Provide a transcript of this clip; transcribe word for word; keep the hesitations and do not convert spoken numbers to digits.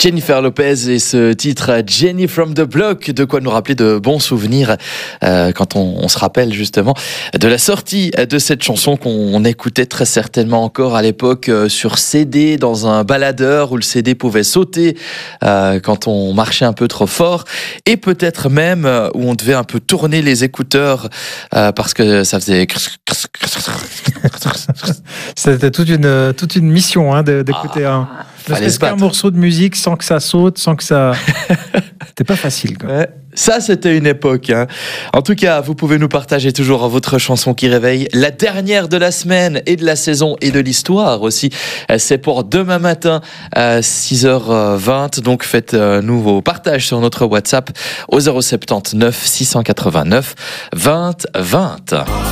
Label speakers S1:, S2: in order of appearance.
S1: Jennifer Lopez et ce titre Jenny from the Block, de quoi nous rappeler de bons souvenirs euh, quand on, on se rappelle justement de la sortie de cette chanson qu'on écoutait très certainement encore à l'époque euh, sur C D dans un baladeur où le C D pouvait sauter euh, quand on marchait un peu trop fort, et peut-être même euh, où on devait un peu tourner les écouteurs euh, parce que ça faisait...
S2: C'était toute une, toute une mission hein, d'écouter ah, un, un morceau de musique sans que ça saute, sans que ça... C'était pas facile. Quoi.
S1: Ouais, ça, c'était une époque. Hein. En tout cas, vous pouvez nous partager toujours votre chanson qui réveille. La dernière de la semaine et de la saison et de l'histoire aussi. C'est pour demain matin à six heures vingt. Donc, faites-nous vos partages sur notre WhatsApp au zéro sept neuf six cent quatre-vingt-neuf vingt vingt.